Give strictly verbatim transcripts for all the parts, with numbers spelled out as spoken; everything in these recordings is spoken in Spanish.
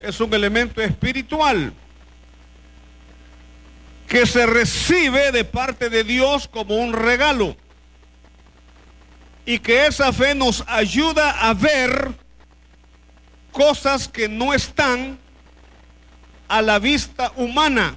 es un elemento espiritual que se recibe de parte de Dios como un regalo, y que esa fe nos ayuda a ver cosas que no están a la vista humana.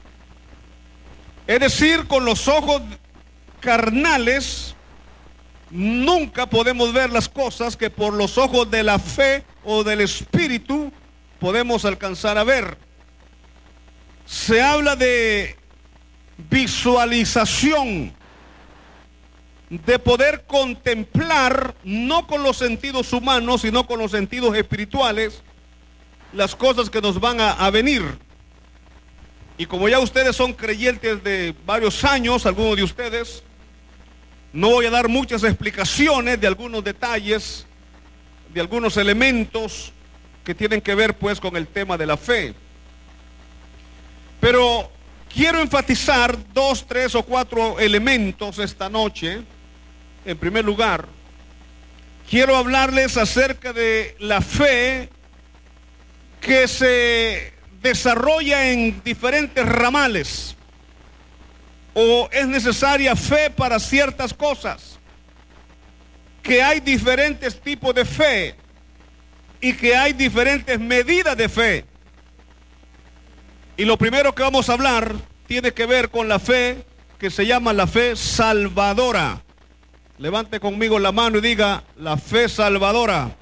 Es decir, con los ojos carnales nunca podemos ver las cosas que por los ojos de la fe o del espíritu podemos alcanzar a ver. Se habla de visualización, de poder contemplar, no con los sentidos humanos, sino con los sentidos espirituales, las cosas que nos van a, a venir. Y como ya ustedes son creyentes de varios años, algunos de ustedes, no voy a dar muchas explicaciones de algunos detalles, de algunos elementos que tienen que ver pues con el tema de la fe. Pero quiero enfatizar dos, tres o cuatro elementos esta noche. En primer lugar, quiero hablarles acerca de la fe que se desarrolla en diferentes ramales, o es necesaria fe para ciertas cosas, que hay diferentes tipos de fe y que hay diferentes medidas de fe. Y lo primero que vamos a hablar tiene que ver con la fe que se llama la fe salvadora. Levante conmigo la mano y diga: la fe salvadora.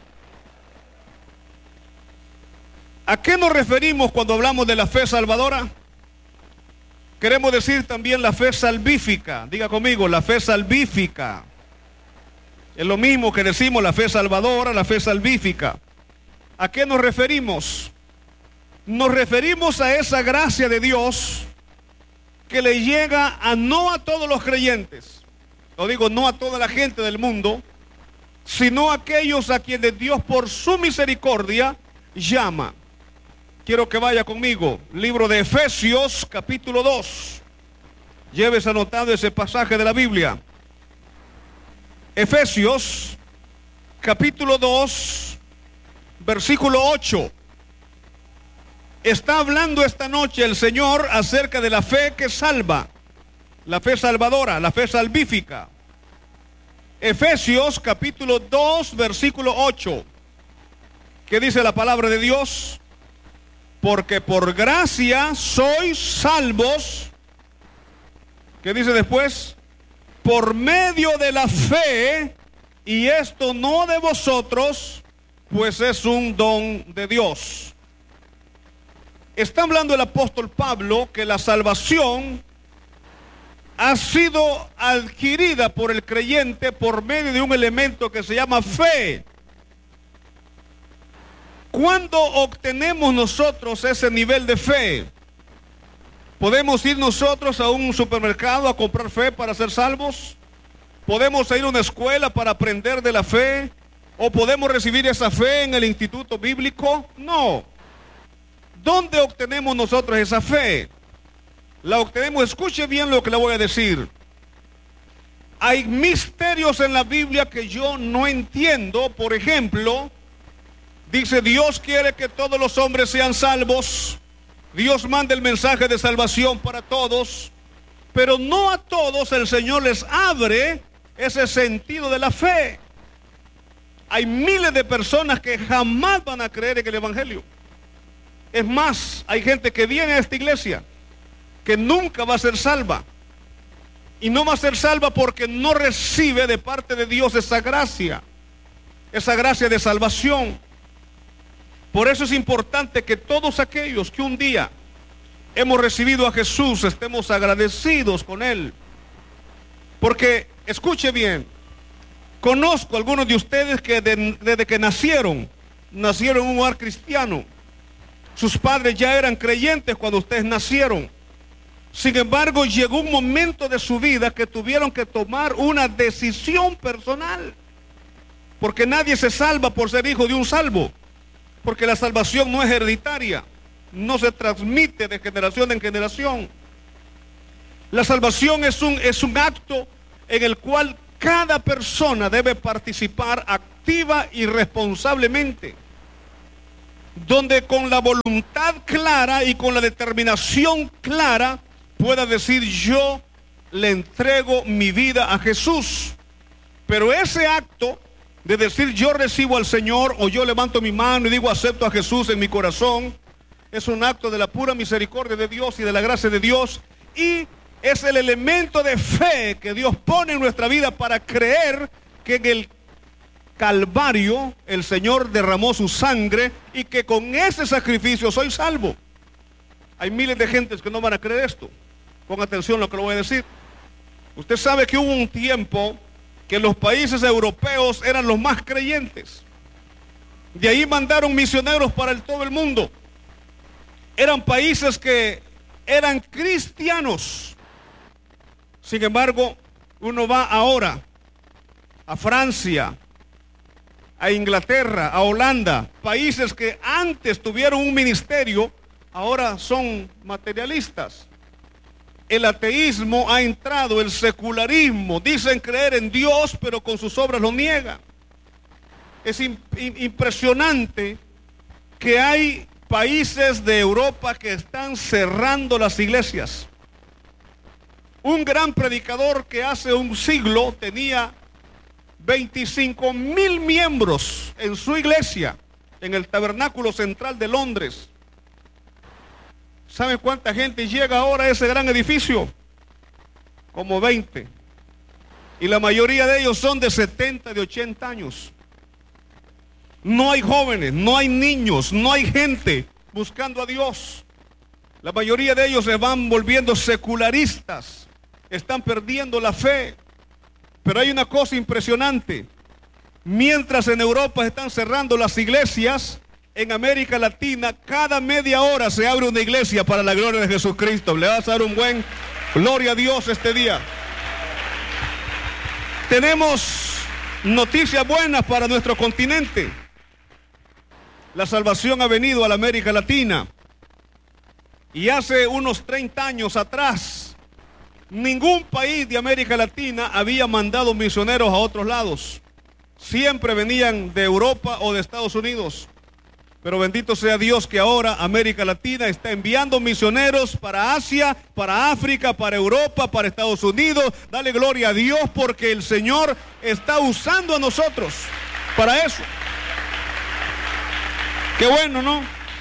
¿A qué nos referimos cuando hablamos de la fe salvadora? Queremos decir también la fe salvífica. Diga conmigo, la fe salvífica. Es lo mismo que decimos la fe salvadora, la fe salvífica. ¿A qué nos referimos? Nos referimos a esa gracia de Dios que le llega a no a todos los creyentes. Lo digo, no a toda la gente del mundo, sino a aquellos a quienes Dios por su misericordia llama. Quiero que vaya conmigo, libro de Efesios, capítulo dos. Lleves anotado ese pasaje de la Biblia. Efesios, capítulo dos, versículo ocho. Está hablando esta noche el Señor acerca de la fe que salva, la fe salvadora, la fe salvífica. Efesios capítulo dos, versículo ocho. ¿Qué dice la palabra de Dios? Porque por gracia sois salvos. ¿Qué dice después? Por medio de la fe, y esto no de vosotros, pues es un don de Dios. Está hablando el apóstol Pablo que la salvación ha sido adquirida por el creyente por medio de un elemento que se llama fe. ¿Cuándo obtenemos nosotros ese nivel de fe? ¿Podemos ir nosotros a un supermercado a comprar fe para ser salvos? ¿Podemos ir a una escuela para aprender de la fe? ¿O podemos recibir esa fe en el instituto bíblico? No. ¿Dónde obtenemos nosotros esa fe? La obtenemos, escuche bien lo que le voy a decir. Hay misterios en la Biblia que yo no entiendo. Por ejemplo, dice: Dios quiere que todos los hombres sean salvos. Dios manda el mensaje de salvación para todos, pero no a todos el Señor les abre ese sentido de la fe. Hay miles de personas que jamás van a creer en el Evangelio. Es más, hay gente que viene a esta iglesia que nunca va a ser salva. Y no va a ser salva porque no recibe de parte de Dios esa gracia, esa gracia de salvación. Por eso es importante que todos aquellos que un día hemos recibido a Jesús estemos agradecidos con Él. Porque, escuche bien, conozco a algunos de ustedes que de, desde que nacieron, nacieron en un hogar cristiano. Sus padres ya eran creyentes cuando ustedes nacieron. Sin embargo, llegó un momento de su vida que tuvieron que tomar una decisión personal. Porque nadie se salva por ser hijo de un salvo. Porque la salvación no es hereditaria, no se transmite de generación en generación. La salvación es un, es un acto en el cual cada persona debe participar activa y responsablemente. donde con la voluntad clara y con la determinación clara pueda decir: yo le entrego mi vida a Jesús. Pero ese acto de decir yo recibo al Señor, o yo levanto mi mano y digo acepto a Jesús en mi corazón, es un acto de la pura misericordia de Dios y de la gracia de Dios, y es el elemento de fe que Dios pone en nuestra vida para creer que en el Calvario el Señor derramó su sangre y que con ese sacrificio soy salvo. Hay miles de gentes que no van a creer esto. Ponga atención a lo que le voy a decir. Usted sabe que hubo un tiempo que los países europeos eran los más creyentes. De ahí mandaron misioneros para el, todo el mundo. Eran países que eran cristianos. Sin embargo, uno va ahora a Francia, a Inglaterra, a Holanda, países que antes tuvieron un ministerio, ahora son materialistas. El ateísmo ha entrado, el secularismo, dicen creer en Dios, pero con sus obras lo niegan. Es impresionante que hay países de Europa que están cerrando las iglesias. Un gran predicador que hace un siglo tenía veinticinco mil miembros en su iglesia, en el Tabernáculo Central de Londres. ¿Saben cuánta gente llega ahora a ese gran edificio? Como veinte. Y la mayoría de ellos son de setenta, de ochenta años. No hay jóvenes, no hay niños, no hay gente buscando a Dios. La mayoría de ellos se van volviendo secularistas, están perdiendo la fe. Pero hay una cosa impresionante. Mientras en Europa están cerrando las iglesias, en América Latina cada media hora se abre una iglesia para la gloria de Jesucristo. Le vas a dar un buen gloria a Dios este día. Tenemos noticias buenas para nuestro continente. La salvación ha venido a la América Latina. Y hace unos treinta años atrás, ningún país de América Latina había mandado misioneros a otros lados. Siempre venían de Europa o de Estados Unidos. Pero bendito sea Dios que ahora América Latina está enviando misioneros para Asia, para África, para Europa, para Estados Unidos. Dale gloria a Dios porque el Señor está usando a nosotros para eso. Qué bueno, ¿no?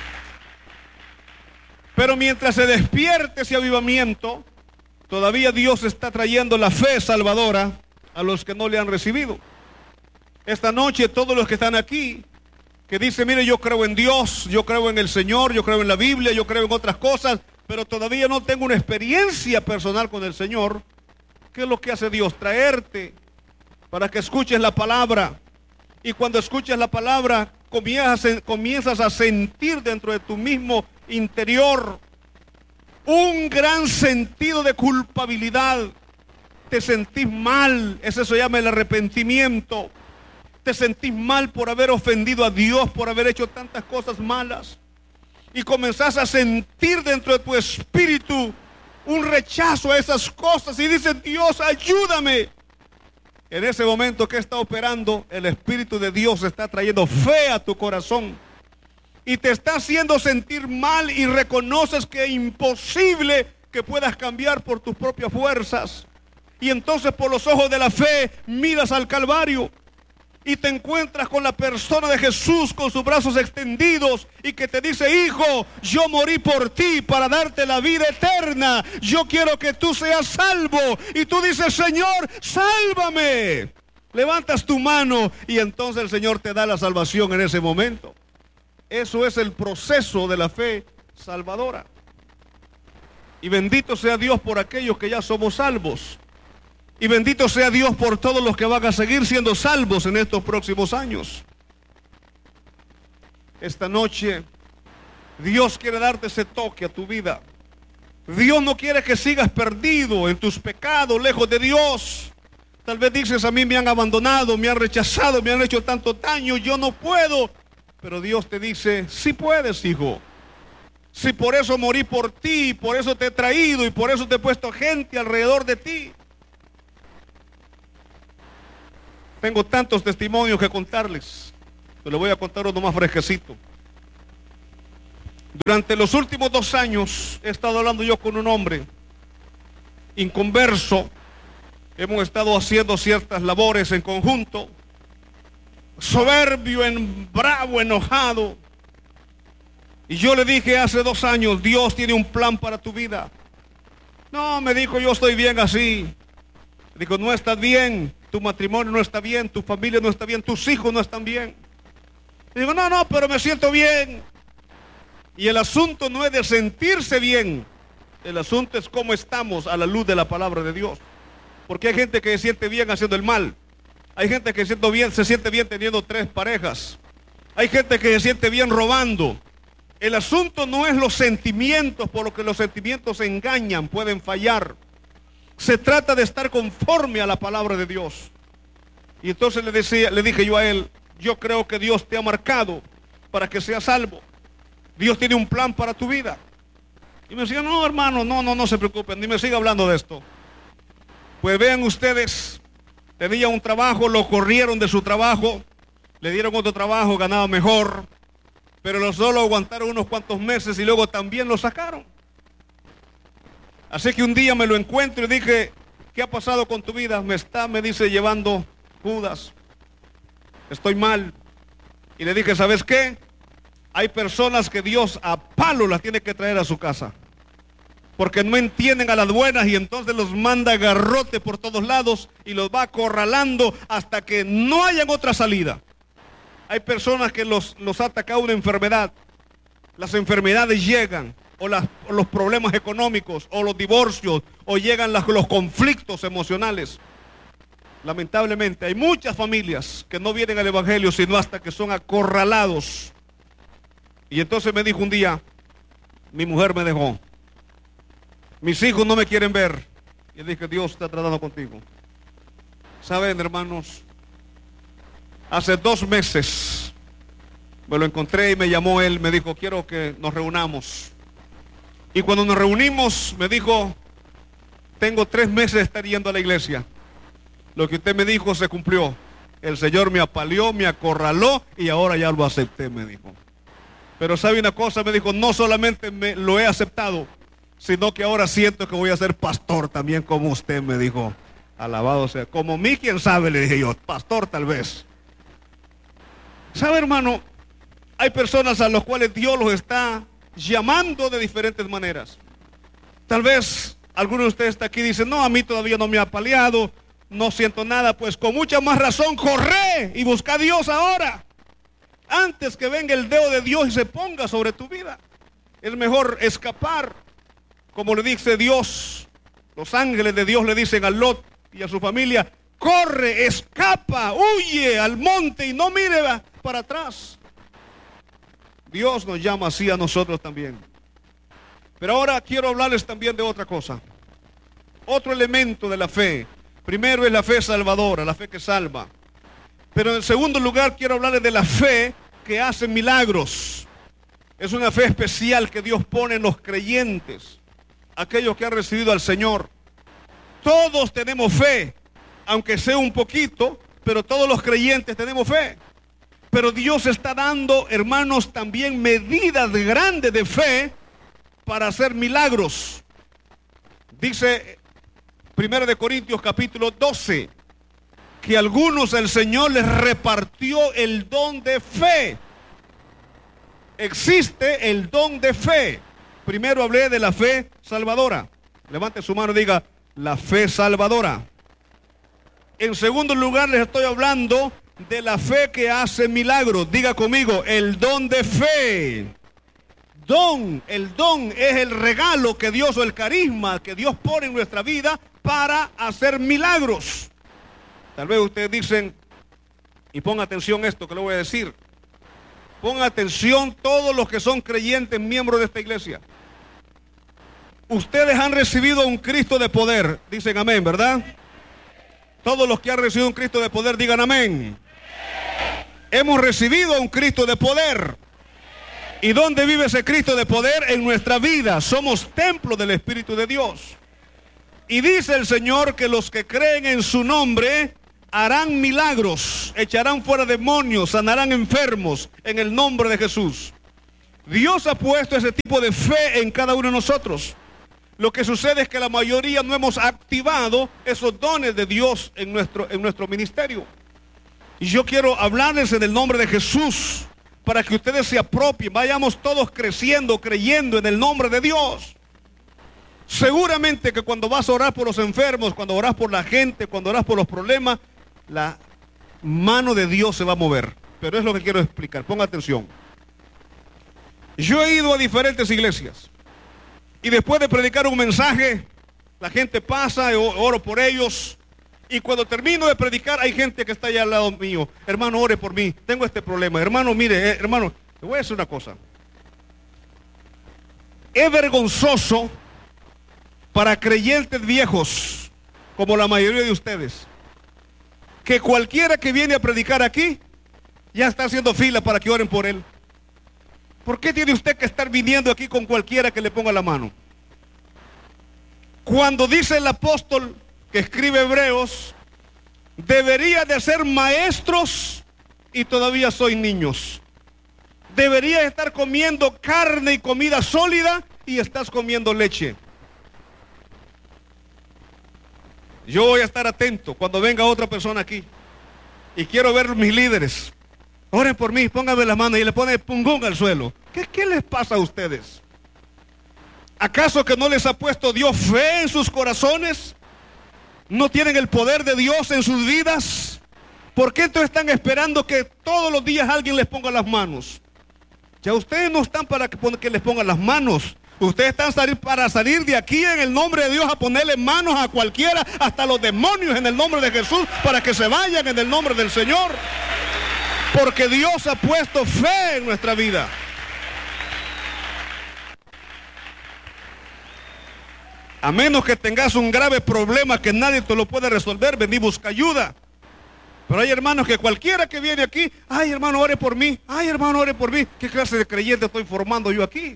Pero mientras se despierte ese avivamiento, todavía Dios está trayendo la fe salvadora a los que no le han recibido. Esta noche todos los que están aquí, que dicen, mire, yo creo en Dios, yo creo en el Señor, yo creo en la Biblia, yo creo en otras cosas, pero todavía no tengo una experiencia personal con el Señor. ¿Qué es lo que hace Dios? Traerte para que escuches la palabra. Y cuando escuches la palabra, comienzas, comienzas a sentir dentro de tu mismo interior un gran sentido de culpabilidad. Te sentís mal, eso se llama el arrepentimiento. Te sentís mal por haber ofendido a Dios, por haber hecho tantas cosas malas. Y comenzás a sentir dentro de tu espíritu un rechazo a esas cosas y dices, Dios, ayúdame. En ese momento que está operando, el Espíritu de Dios está trayendo fe a tu corazón. Y te está haciendo sentir mal y reconoces que es imposible que puedas cambiar por tus propias fuerzas. Y entonces por los ojos de la fe miras al Calvario. Y te encuentras con la persona de Jesús con sus brazos extendidos y que te dice, hijo, yo morí por ti para darte la vida eterna. Yo quiero que tú seas salvo. Y tú dices, Señor, sálvame. Levantas tu mano y entonces el Señor te da la salvación en ese momento. Eso es el proceso de la fe salvadora. Y bendito sea Dios por aquellos que ya somos salvos. Y bendito sea Dios por todos los que van a seguir siendo salvos en estos próximos años. Esta noche, Dios quiere darte ese toque a tu vida. Dios no quiere que sigas perdido en tus pecados, lejos de Dios. Tal vez dices, a mí me han abandonado, me han rechazado, me han hecho tanto daño, yo no puedo. Pero Dios te dice, sí puedes, hijo. Si por eso morí por ti, por eso te he traído y por eso te he puesto gente alrededor de ti. Tengo tantos testimonios que contarles, pero les voy a contar uno más fresquecito. Durante los últimos dos años he estado hablando yo con un hombre inconverso. Hemos estado haciendo ciertas labores en conjunto. Soberbio, en bravo, enojado. Y yo le dije hace dos años, Dios tiene un plan para tu vida. No, me dijo, yo estoy bien así. Dijo, no estás bien, tu matrimonio no está bien, tu familia no está bien, tus hijos no están bien. Y digo, no, no, pero me siento bien. Y el asunto no es de sentirse bien. El asunto es cómo estamos a la luz de la palabra de Dios. Porque hay gente que se siente bien haciendo el mal. Hay gente que se siente bien, se siente bien teniendo tres parejas. Hay gente que se siente bien robando. El asunto no es los sentimientos, por lo que los sentimientos engañan, pueden fallar. Se trata de estar conforme a la palabra de Dios. Y entonces le decía, le dije yo a él, yo creo que Dios te ha marcado para que seas salvo. Dios tiene un plan para tu vida. Y me decía, no hermano, no, no, no se preocupen, ni me siga hablando de esto. Pues vean ustedes, tenía un trabajo, lo corrieron de su trabajo, le dieron otro trabajo, ganaba mejor, pero lo solo aguantaron unos cuantos meses y luego también lo sacaron. Así que un día me lo encuentro y dije, ¿qué ha pasado con tu vida? Me está, me dice, llevando Judas. Estoy mal. Y le dije, ¿sabes qué? Hay personas que Dios a palo las tiene que traer a su casa. Porque no entienden a las buenas y entonces los manda garrote por todos lados y los va acorralando hasta que no hayan otra salida. Hay personas que los, los ataca una enfermedad. Las enfermedades llegan, o, las, o los problemas económicos, o los divorcios, o llegan las, los conflictos emocionales. Lamentablemente hay muchas familias que no vienen al evangelio sino hasta que son acorralados. Y entonces me dijo un día, mi mujer me dejó, mis hijos no me quieren ver. Y dije, Dios está tratando contigo. Saben, hermanos, hace dos meses me lo encontré y me llamó él, me dijo, quiero que nos reunamos. Y cuando nos reunimos me dijo, tengo tres meses de estar yendo a la iglesia. Lo que usted me dijo se cumplió. El Señor me apaleó, me acorraló y ahora ya lo acepté, me dijo. Pero sabe una cosa, me dijo, no solamente me lo he aceptado, sino que ahora siento que voy a ser pastor también como usted, me dijo. Alabado sea. Como mí, quién sabe, le dije yo, pastor tal vez. ¿Sabe, hermano? Hay personas a las cuales Dios los está llamando de diferentes maneras. Tal vez alguno de ustedes está aquí y dice, no, a mí todavía no me ha apaleado, no siento nada. Pues con mucha más razón, corre y busca a Dios ahora. Antes que venga el dedo de Dios y se ponga sobre tu vida. Es mejor escapar. Como le dice Dios, los ángeles de Dios le dicen a Lot y a su familia, corre, escapa, huye al monte y no mire para atrás. Dios nos llama así a nosotros también. Pero ahora quiero hablarles también de otra cosa. Otro elemento de la fe. Primero es la fe salvadora, la fe que salva. Pero en segundo lugar quiero hablarles de la fe que hace milagros. Es una fe especial que Dios pone en los creyentes, aquellos que han recibido al Señor. Todos tenemos fe, aunque sea un poquito, pero todos los creyentes tenemos fe. Pero Dios está dando, hermanos, también medidas grandes de fe para hacer milagros. Dice primero de Corintios capítulo doce, que a algunos el Señor les repartió el don de fe. Existe el don de fe. Primero hablé de la fe salvadora. Levante su mano y diga, la fe salvadora. En segundo lugar les estoy hablando de la fe que hace milagros. Diga conmigo, el don de fe. Don, el don es el regalo que Dios, o el carisma que Dios pone en nuestra vida para hacer milagros. Tal vez ustedes dicen, y ponga atención a esto que le voy a decir. Ponga atención todos los que son creyentes, miembros de esta iglesia. Ustedes han recibido un Cristo de poder. Dicen amén, ¿verdad? Todos los que han recibido un Cristo de poder, digan amén. Hemos recibido un Cristo de poder. ¿Y dónde vive ese Cristo de poder? En nuestra vida. Somos templo del Espíritu de Dios. Y dice el Señor que los que creen en su nombre harán milagros, echarán fuera demonios, sanarán enfermos en el nombre de Jesús. Dios ha puesto ese tipo de fe en cada uno de nosotros. Lo que sucede es que la mayoría no hemos activado esos dones de Dios en nuestro, en nuestro ministerio. Y yo quiero hablarles en el nombre de Jesús para que ustedes se apropien, vayamos todos creciendo, creyendo en el nombre de Dios. Seguramente que cuando vas a orar por los enfermos, cuando oras por la gente, cuando oras por los problemas, la mano de Dios se va a mover. Pero es lo que quiero explicar, ponga atención. Yo he ido a diferentes iglesias y después de predicar un mensaje, la gente pasa, oro por ellos, y cuando termino de predicar hay gente que está allá al lado mío. Hermano, ore por mí, tengo este problema. Hermano, mire, eh, hermano, te voy a decir una cosa. Es vergonzoso para creyentes viejos, como la mayoría de ustedes, que cualquiera que viene a predicar aquí, ya está haciendo fila para que oren por él. ¿Por qué tiene usted que estar viniendo aquí con cualquiera que le ponga la mano? Cuando dice el apóstol que escribe Hebreos, debería de ser maestros y todavía soy niños. Debería estar comiendo carne y comida sólida y estás comiendo leche. Yo voy a estar atento cuando venga otra persona aquí. Y quiero ver mis líderes. Oren por mí, pónganme la mano y le ponen pungún al suelo. ¿Qué, qué les pasa a ustedes? ¿Acaso que no les ha puesto Dios fe en sus corazones? ¿No tienen el poder de Dios en sus vidas? ¿Por qué entonces están esperando que todos los días alguien les ponga las manos? Ya ustedes no están para que, que les pongan las manos. Ustedes están salir, para salir de aquí en el nombre de Dios a ponerle manos a cualquiera, hasta los demonios en el nombre de Jesús, para que se vayan en el nombre del Señor. Porque Dios ha puesto fe en nuestra vida. A menos que tengas un grave problema que nadie te lo puede resolver, ven y busca ayuda. Pero hay hermanos que cualquiera que viene aquí, ay hermano, ore por mí, ay hermano, ore por mí. ¿Qué clase de creyente estoy formando yo aquí?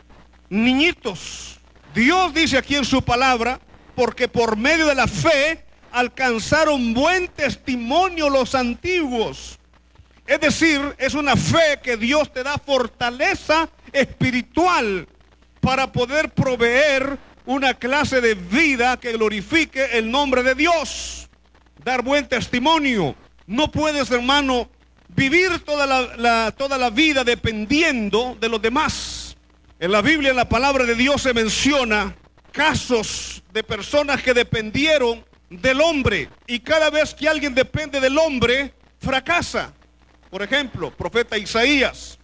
Niñitos, Dios dice aquí en su palabra, porque por medio de la fe alcanzaron buen testimonio los antiguos. Es decir, es una fe que Dios te da fortaleza espiritual para poder proveer una clase de vida que glorifique el nombre de Dios. Dar buen testimonio. No puedes, hermano, vivir toda la, la, toda la vida dependiendo de los demás. En la Biblia, en la palabra de Dios se menciona casos de personas que dependieron del hombre. Y cada vez que alguien depende del hombre, fracasa. Por ejemplo, profeta Isaías.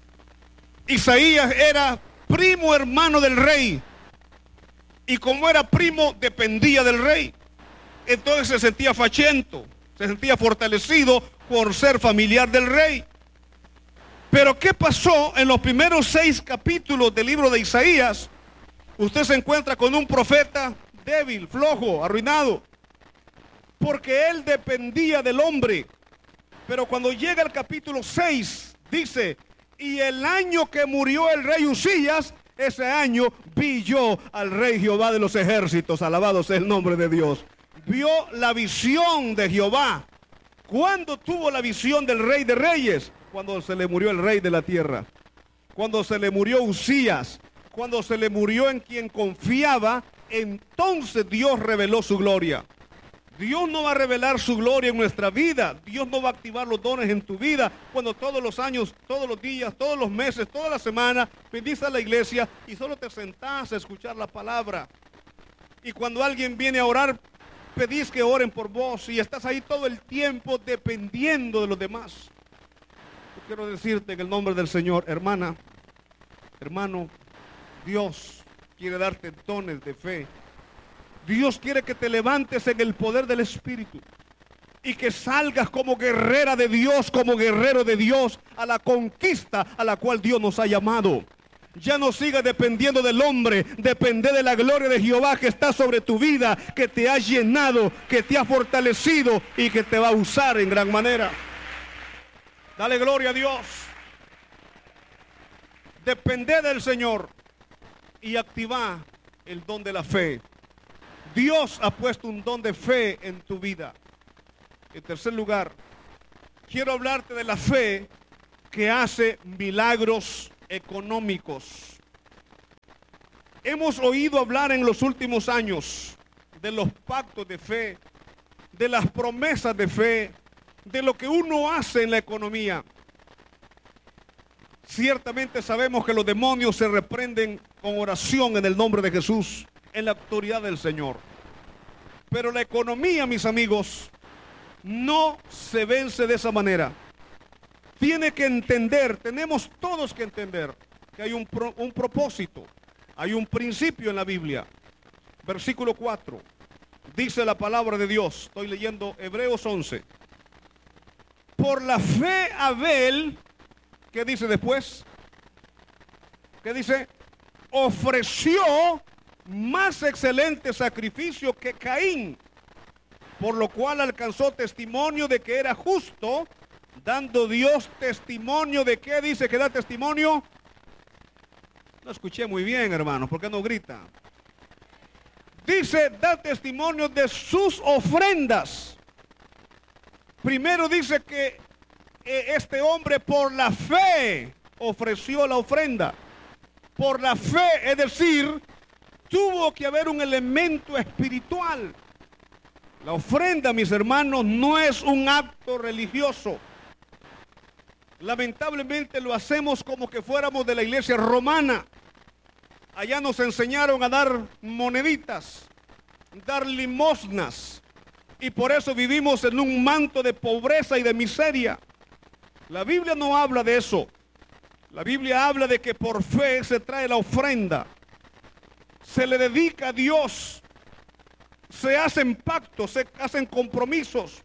Isaías era primo hermano del rey. Y como era primo, dependía del rey. Entonces se sentía fachento, se sentía fortalecido por ser familiar del rey. Pero ¿qué pasó en los primeros seis capítulos del libro de Isaías? Usted se encuentra con un profeta débil, flojo, arruinado. Porque él dependía del hombre. Pero cuando llega el capítulo seis, dice, y el año que murió el rey Usías, ese año vi yo al rey Jehová de los ejércitos, alabado sea el nombre de Dios. Vio la visión de Jehová. ¿Cuándo tuvo la visión del rey de reyes? Cuando se le murió el rey de la tierra. Cuando se le murió Usías. Cuando se le murió en quien confiaba, entonces Dios reveló su gloria. Dios no va a revelar su gloria en nuestra vida. Dios no va a activar los dones en tu vida cuando todos los años, todos los días, todos los meses, toda la semana venís a la iglesia y solo te sentás a escuchar la palabra. Y cuando alguien viene a orar, pedís que oren por vos y estás ahí todo el tiempo dependiendo de los demás. Yo quiero decirte en el nombre del Señor, hermana, hermano, Dios quiere darte dones de fe. Dios quiere que te levantes en el poder del Espíritu y que salgas como guerrera de Dios, como guerrero de Dios a la conquista a la cual Dios nos ha llamado. Ya no sigas dependiendo del hombre, depende de la gloria de Jehová que está sobre tu vida, que te ha llenado, que te ha fortalecido y que te va a usar en gran manera. Dale gloria a Dios. Depende del Señor y activa el don de la fe. Dios ha puesto un don de fe en tu vida. En tercer lugar, quiero hablarte de la fe que hace milagros económicos. Hemos oído hablar en los últimos años de los pactos de fe, de las promesas de fe, de lo que uno hace en la economía. Ciertamente sabemos que los demonios se reprenden con oración en el nombre de Jesús, en la autoridad del Señor. Pero la economía, mis amigos, no se vence de esa manera. Tiene que entender, tenemos todos que entender que hay un, pro, un propósito, hay un principio en la Biblia. Versículo cuatro, dice la palabra de Dios, estoy leyendo Hebreos once. Por la fe Abel, ¿qué dice después? ¿Qué dice? Ofreció más excelente sacrificio que Caín, por lo cual alcanzó testimonio de que era justo, dando Dios testimonio de qué dice que da testimonio. No escuché muy bien, hermanos, ¿por qué no grita? Dice, da testimonio de sus ofrendas. Primero dice que este hombre por la fe ofreció la ofrenda. Por la fe, es decir, tuvo que haber un elemento espiritual. La ofrenda, mis hermanos, no es un acto religioso. Lamentablemente lo hacemos como que fuéramos de la iglesia romana. Allá nos enseñaron a dar moneditas, dar limosnas, y por eso vivimos en un manto de pobreza y de miseria. La Biblia no habla de eso. La Biblia habla de que por fe se trae la ofrenda, se le dedica a Dios, se hacen pactos, se hacen compromisos.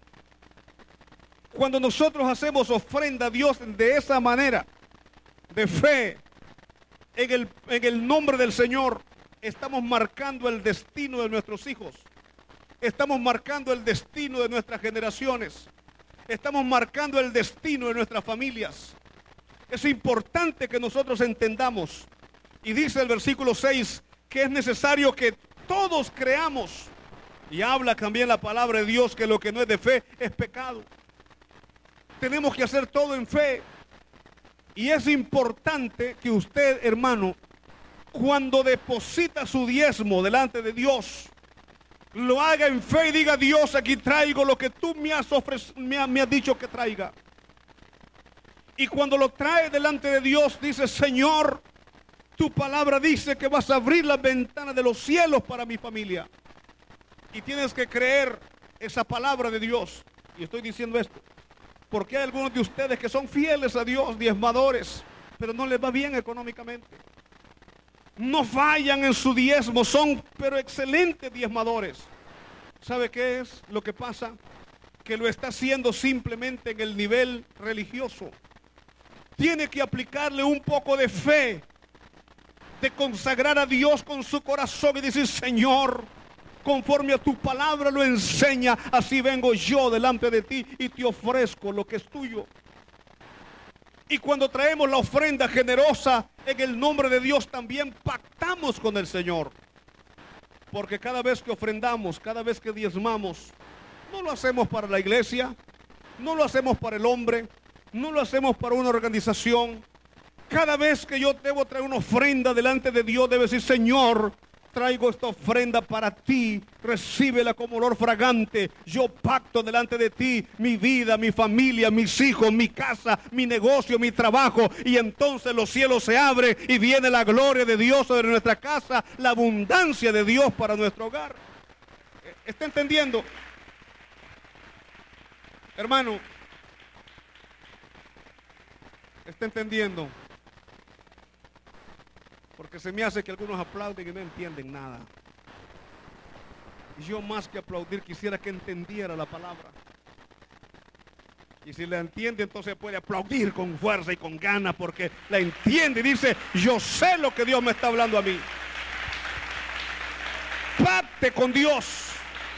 Cuando nosotros hacemos ofrenda a Dios de esa manera, de fe, en el, en el nombre del Señor, estamos marcando el destino de nuestros hijos. Estamos marcando el destino de nuestras generaciones. Estamos marcando el destino de nuestras familias. Es importante que nosotros entendamos. Y dice el versículo seis que es necesario que todos creamos. Y habla también la palabra de Dios que lo que no es de fe es pecado. Tenemos que hacer todo en fe. Y es importante que usted, hermano, cuando deposita su diezmo delante de Dios, lo haga en fe y diga: Dios, aquí traigo lo que tú me has, me, ha, me has dicho que traiga. Y cuando lo trae delante de Dios, dice: Señor, tu palabra dice que vas a abrir las ventanas de los cielos para mi familia. Y tienes que creer esa palabra de Dios. Y estoy diciendo esto porque hay algunos de ustedes que son fieles a Dios, diezmadores, pero no les va bien económicamente. No fallan en su diezmo, son pero excelentes diezmadores. ¿Sabe qué es lo que pasa? Que lo está haciendo simplemente en el nivel religioso. Tiene que aplicarle un poco de fe, de consagrar a Dios con su corazón y decir: Señor, conforme a tu palabra lo enseña, así vengo yo delante de ti y te ofrezco lo que es tuyo. Y cuando traemos la ofrenda generosa en el nombre de Dios, también pactamos con el Señor. Porque cada vez que ofrendamos, cada vez que diezmamos, no lo hacemos para la iglesia, no lo hacemos para el hombre, no lo hacemos para una organización. Cada vez que yo debo traer una ofrenda delante de Dios, debo decir: Señor, traigo esta ofrenda para ti, recíbela como olor fragante. Yo pacto delante de ti mi vida, mi familia, mis hijos, mi casa, mi negocio, mi trabajo. Y entonces los cielos se abren y viene la gloria de Dios sobre nuestra casa, la abundancia de Dios para nuestro hogar. ¿Está entendiendo? Hermano, ¿está entendiendo? Porque se me hace que algunos aplauden y no entienden nada. Y yo, más que aplaudir, quisiera que entendiera la palabra. Y si la entiende, entonces puede aplaudir con fuerza y con ganas, porque la entiende y dice: yo sé lo que Dios me está hablando a mí. Pacte con Dios.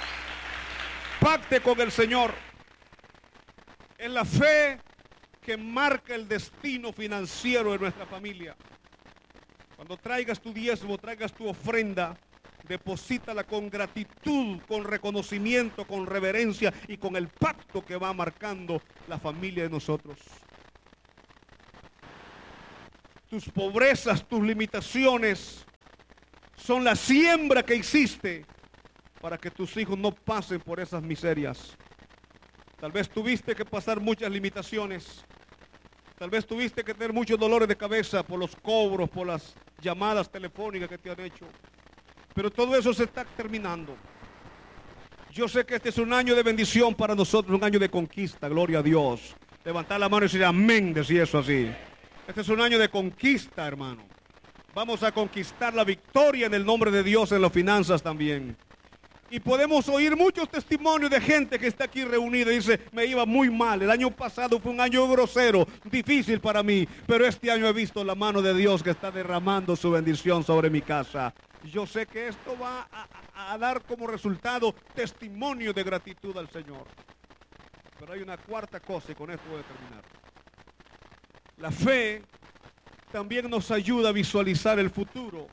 Pacte con el Señor. En la fe que marca el destino financiero de nuestra familia. Cuando traigas tu diezmo, traigas tu ofrenda, deposítala con gratitud, con reconocimiento, con reverencia y con el pacto que va marcando la familia de nosotros. tus pobrezas, tus limitaciones son la siembra que hiciste para que tus hijos no pasen por esas miserias. Tal vez tuviste que pasar muchas limitaciones. Tal vez tuviste que tener muchos dolores de cabeza por los cobros, por las llamadas telefónicas que te han hecho. Pero todo eso se está terminando. Yo sé que este es un año de bendición para nosotros, un año de conquista, gloria a Dios. Levantar la mano y decir amén, decir eso así. Este es un año de conquista, hermano. Vamos a conquistar la victoria en el nombre de Dios en las finanzas también. Y podemos oír muchos testimonios de gente que está aquí reunida y dice, me iba muy mal, el año pasado fue un año grosero, difícil para mí, pero este año he visto la mano de Dios que está derramando su bendición sobre mi casa. Yo sé que esto va a, a, a dar como resultado testimonio de gratitud al Señor. Pero hay una cuarta cosa y con esto voy a terminar. La fe también nos ayuda a visualizar el futuro.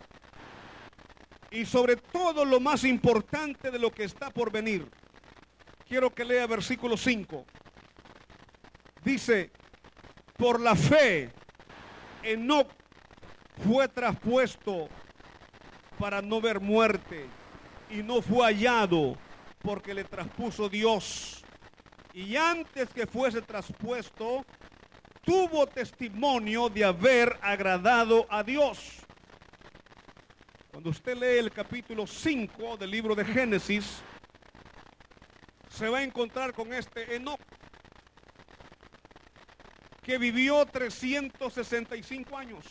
Y sobre todo lo más importante de lo que está por venir. Quiero que lea versículo cinco. Dice, por la fe, Enoc fue traspuesto para no ver muerte y no fue hallado porque le traspuso Dios. Y antes que fuese traspuesto, tuvo testimonio de haber agradado a Dios. Cuando usted lee el capítulo cinco del libro de Génesis, se va a encontrar con este Enoc, que vivió trescientos sesenta y cinco años.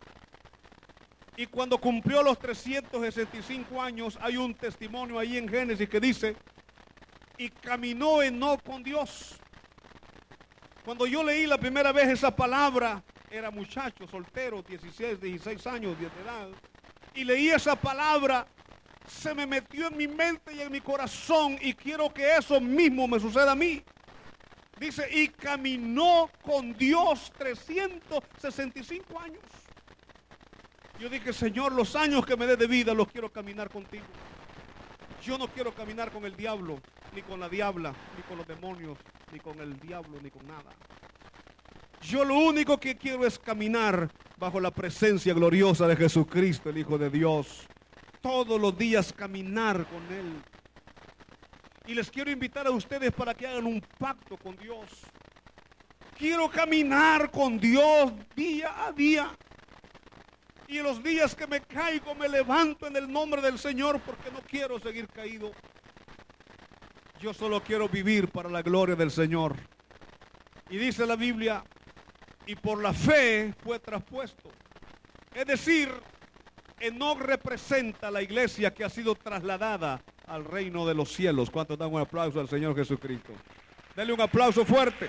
Y cuando cumplió los trescientos sesenta y cinco años, hay un testimonio ahí en Génesis que dice, y caminó Enoc con Dios. Cuando yo leí la primera vez esa palabra, era muchacho, soltero, dieciséis, dieciséis años de edad. Y leí esa palabra, se me metió en mi mente y en mi corazón y quiero que eso mismo me suceda a mí. Dice, y caminó con Dios trescientos sesenta y cinco años. Yo dije, Señor, los años que me dé de vida los quiero caminar contigo. Yo no quiero caminar con el diablo, ni con la diabla, ni con los demonios, ni con el diablo, ni con nada. Yo lo único que quiero es caminar bajo la presencia gloriosa de Jesucristo, el Hijo de Dios. Todos los días caminar con Él. Y les quiero invitar a ustedes para que hagan un pacto con Dios. Quiero caminar con Dios día a día. Y en los días que me caigo me levanto en el nombre del Señor porque no quiero seguir caído. Yo solo quiero vivir para la gloria del Señor. Y dice la Biblia, y por la fe fue traspuesto. Es decir, Enoc representa la iglesia que ha sido trasladada al reino de los cielos. ¿Cuántos dan un aplauso al Señor Jesucristo? Denle un aplauso fuerte.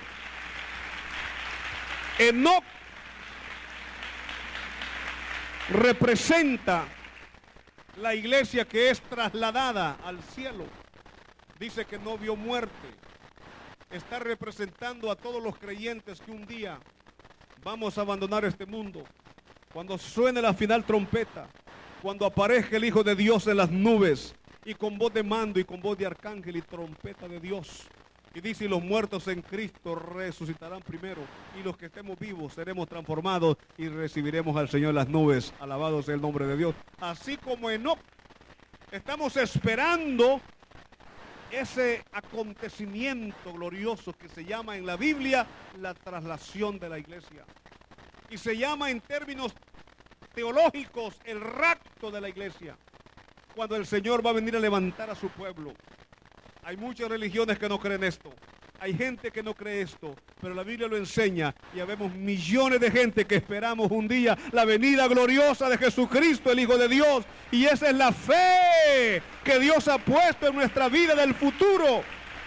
Enoc representa la iglesia que es trasladada al cielo. Dice que no vio muerte. Está representando a todos los creyentes que un día vamos a abandonar este mundo. Cuando suene la final trompeta, cuando aparezca el Hijo de Dios en las nubes, y con voz de mando y con voz de arcángel y trompeta de Dios. Y dice, y los muertos en Cristo resucitarán primero, y los que estemos vivos seremos transformados y recibiremos al Señor en las nubes. Alabado sea el nombre de Dios. Así como Enoc, estamos esperando ese acontecimiento glorioso que se llama en la Biblia la traslación de la iglesia. Y se llama en términos teológicos el rapto de la iglesia. Cuando el Señor va a venir a levantar a su pueblo. Hay muchas religiones que no creen esto. Hay gente que no cree esto, pero la Biblia lo enseña y habemos millones de gente que esperamos un día la venida gloriosa de Jesucristo, el Hijo de Dios. Y esa es la fe que Dios ha puesto en nuestra vida del futuro.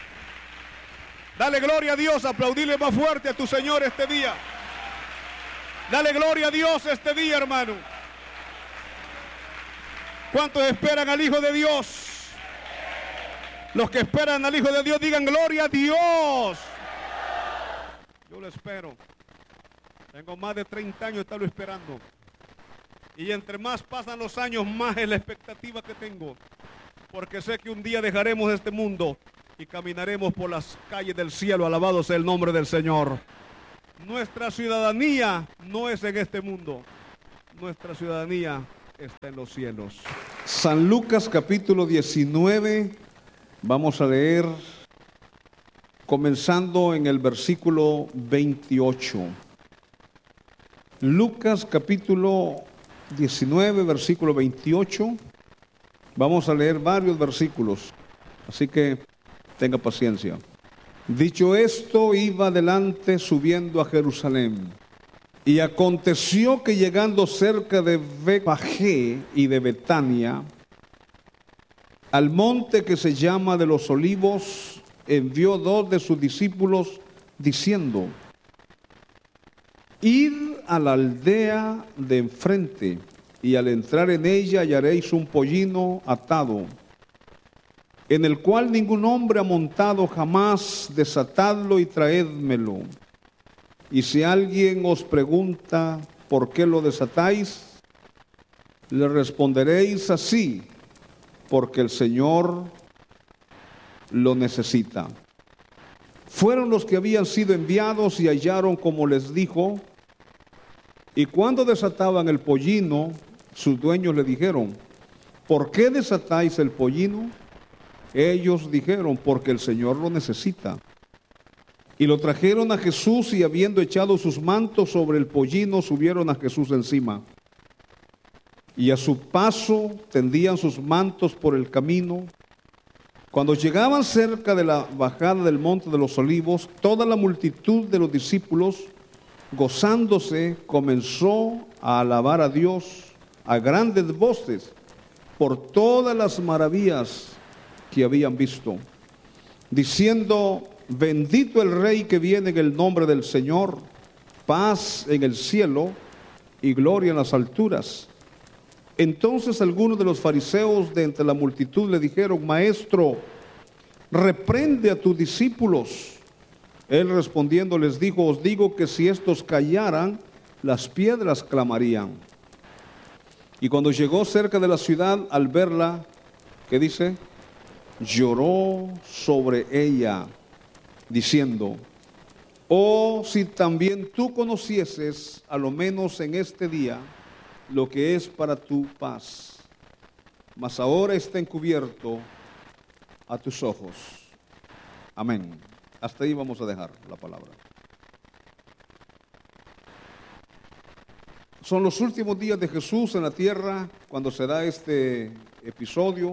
Dale gloria a Dios, aplaudirle más fuerte a tu Señor este día. Dale gloria a Dios este día, hermano. ¿Cuántos esperan al Hijo de Dios? Los que esperan al Hijo de Dios digan gloria a Dios. Yo lo espero. Tengo más de treinta años de estarlo esperando. Y entre más pasan los años, más es la expectativa que tengo. Porque sé que un día dejaremos este mundo y caminaremos por las calles del cielo. Alabado sea el nombre del Señor. Nuestra ciudadanía no es en este mundo. Nuestra ciudadanía está en los cielos. San Lucas capítulo diecinueve, vamos a leer comenzando en el versículo veintiocho. Lucas capítulo diecinueve, versículo veintiocho. Vamos a leer varios versículos, así que tenga paciencia. Dicho esto, iba adelante subiendo a Jerusalén. Y aconteció que llegando cerca de Betfagé y de Betania, al monte que se llama de los Olivos, envió dos de sus discípulos diciendo: Id a la aldea de enfrente, y al entrar en ella hallaréis un pollino atado, en el cual ningún hombre ha montado jamás. Desatadlo y traédmelo. Y si alguien os pregunta por qué lo desatáis, le responderéis así: porque el Señor lo necesita. Fueron los que habían sido enviados y hallaron como les dijo. Y cuando desataban el pollino, sus dueños le dijeron: ¿por qué desatáis el pollino? Ellos dijeron: porque el Señor lo necesita. Y lo trajeron a Jesús, y habiendo echado sus mantos sobre el pollino, subieron a Jesús encima. Y a su paso tendían sus mantos por el camino. Cuando llegaban cerca de la bajada del monte de los Olivos, toda la multitud de los discípulos, gozándose, comenzó a alabar a Dios a grandes voces por todas las maravillas que habían visto, diciendo: bendito el Rey que viene en el nombre del Señor, paz en el cielo y gloria en las alturas. Entonces algunos de los fariseos de entre la multitud le dijeron: Maestro, reprende a tus discípulos. Él respondiendo les dijo: os digo que si estos callaran, las piedras clamarían. Y cuando llegó cerca de la ciudad, al verla, ¿qué dice? Lloró sobre ella, diciendo: oh, si también tú conocieses, a lo menos en este día, lo que es para tu paz, mas ahora está encubierto a tus ojos. Amén. Hasta ahí vamos a dejar la palabra. Son los últimos días de Jesús en la tierra cuando se da este episodio.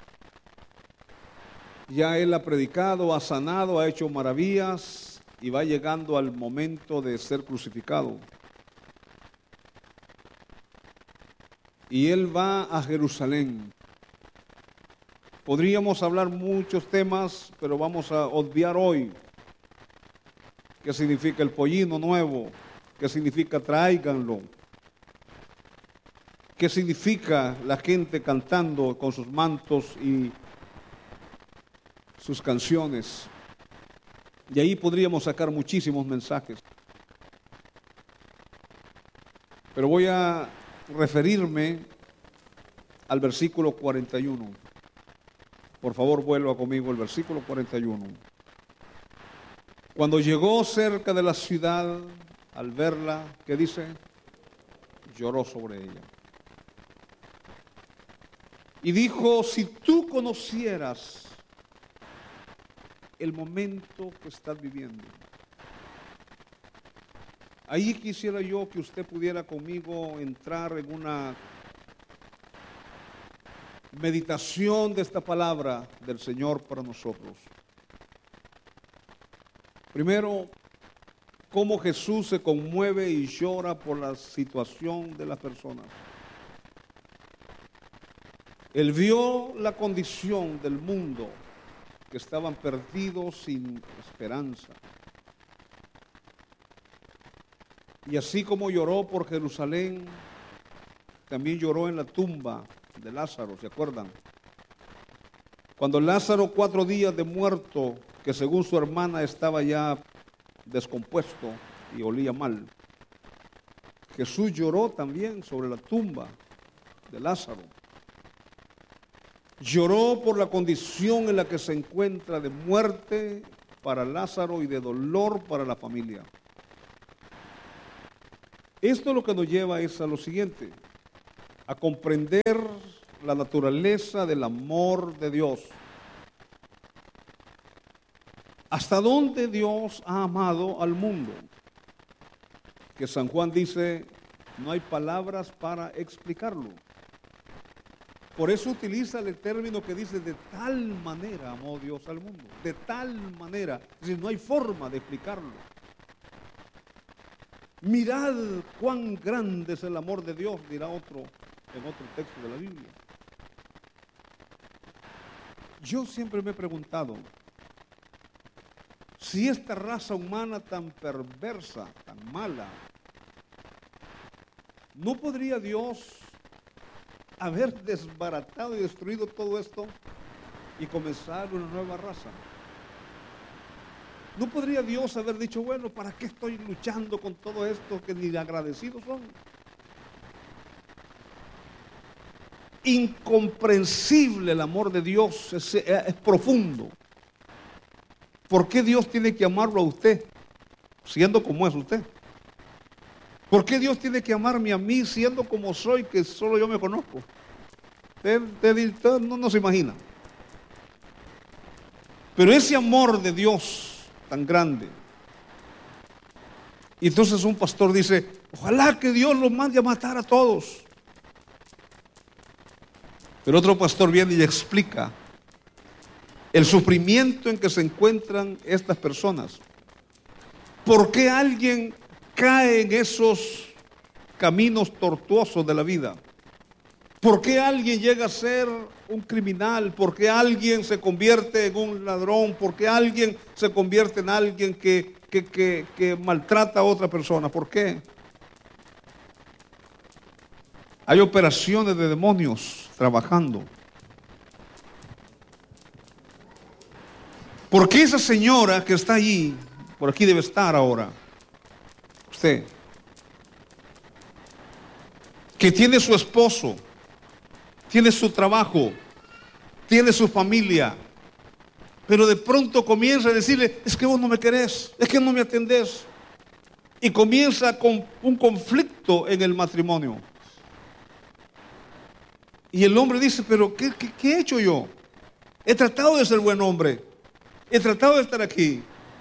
Ya Él ha predicado, ha sanado, ha hecho maravillas y va llegando al momento de ser crucificado. Y Él va a Jerusalén. Podríamos hablar muchos temas, pero vamos a obviar hoy qué significa el pollino nuevo, qué significa tráiganlo, qué significa la gente cantando con sus mantos y sus canciones. Y ahí podríamos sacar muchísimos mensajes. Pero voy a referirme al versículo cuarenta y uno. Por favor, vuelva conmigo al versículo cuarenta y uno. Cuando llegó cerca de la ciudad, al verla, ¿qué dice? Lloró sobre ella. Y dijo: si tú conocieras el momento que estás viviendo. Ahí quisiera yo que usted pudiera conmigo entrar en una meditación de esta palabra del Señor para nosotros. Primero, cómo Jesús se conmueve y llora por la situación de las personas. Él vio la condición del mundo, que estaban perdidos sin esperanza. Y así como lloró por Jerusalén, también lloró en la tumba de Lázaro, ¿se acuerdan? Cuando Lázaro, cuatro días de muerto, que según su hermana estaba ya descompuesto y olía mal, Jesús lloró también sobre la tumba de Lázaro. Lloró por la condición en la que se encuentra de muerte para Lázaro y de dolor para la familia. Esto lo que nos lleva es a lo siguiente, a comprender la naturaleza del amor de Dios. ¿Hasta dónde Dios ha amado al mundo? Que San Juan dice, no hay palabras para explicarlo. Por eso utiliza el término que dice, de tal manera amó Dios al mundo. De tal manera, es decir, no hay forma de explicarlo. Mirad cuán grande es el amor de Dios, dirá otro en otro texto de la Biblia. Yo siempre me he preguntado, si esta raza humana tan perversa, tan mala, ¿no podría Dios haber desbaratado y destruido todo esto y comenzar una nueva raza? ¿No podría Dios haber dicho, bueno, ¿para qué estoy luchando con todo esto que ni agradecidos son? Incomprensible el amor de Dios, es, es profundo. ¿Por qué Dios tiene que amarlo a usted, siendo como es usted? ¿Por qué Dios tiene que amarme a mí, siendo como soy, que solo yo me conozco? Usted, usted, usted no, no se imagina. Pero ese amor de Dios tan grande. Y entonces un pastor dice, ojalá que Dios los mande a matar a todos. Pero otro pastor viene y explica el sufrimiento en que se encuentran estas personas. ¿Por qué alguien cae en esos caminos tortuosos de la vida? ¿Por qué alguien llega a ser un criminal? ¿Por qué alguien se convierte en un ladrón? ¿Por qué alguien se convierte en alguien que, que, que, que maltrata a otra persona? ¿Por qué? Hay operaciones de demonios trabajando. ¿Por qué esa señora que está allí, por aquí debe estar ahora, usted, que tiene su esposo, tiene su trabajo, tiene su familia, pero de pronto comienza a decirle, es que vos no me querés, es que no me atendés, y comienza con un conflicto en el matrimonio? Y el hombre dice, pero ¿qué, qué, qué he hecho yo? He tratado de ser buen hombre, he tratado de estar aquí.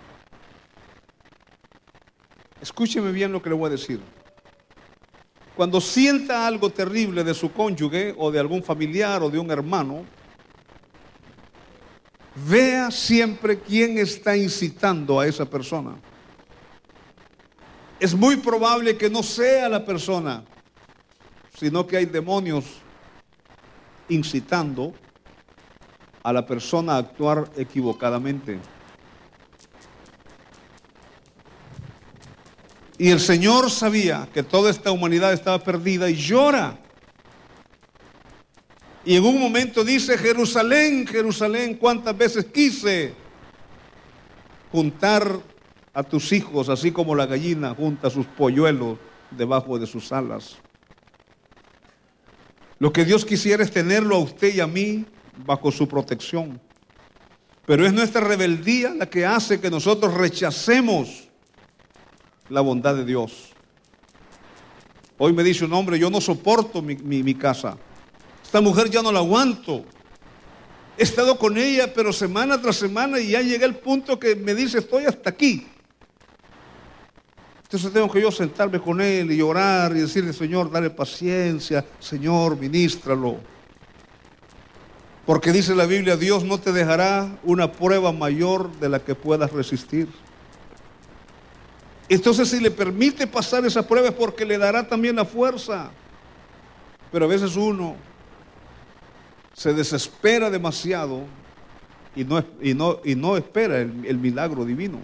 Escúcheme bien lo que le voy a decir. Cuando sienta algo terrible de su cónyuge o de algún familiar o de un hermano, vea siempre quién está incitando a esa persona. Es muy probable que no sea la persona, sino que hay demonios incitando a la persona a actuar equivocadamente. Y el Señor sabía que toda esta humanidad estaba perdida y llora. Y en un momento dice, Jerusalén, Jerusalén, cuántas veces quise juntar a tus hijos, así como la gallina junta sus polluelos debajo de sus alas. Lo que Dios quisiera es tenerlo a usted y a mí bajo su protección. Pero es nuestra rebeldía la que hace que nosotros rechacemos la bondad de Dios. Hoy me dice un hombre, yo no soporto mi, mi, mi casa. Esta mujer ya no la aguanto. He estado con ella, pero semana tras semana, y ya llegué al punto que me dice, estoy hasta aquí. Entonces tengo que yo sentarme con él y orar y decirle, Señor, dale paciencia, Señor, ministralo. Porque dice la Biblia, Dios no te dejará una prueba mayor de la que puedas resistir. Entonces, si le permite pasar esa prueba es porque le dará también la fuerza. Pero a veces uno se desespera demasiado y no, y no, y no espera el, el milagro divino.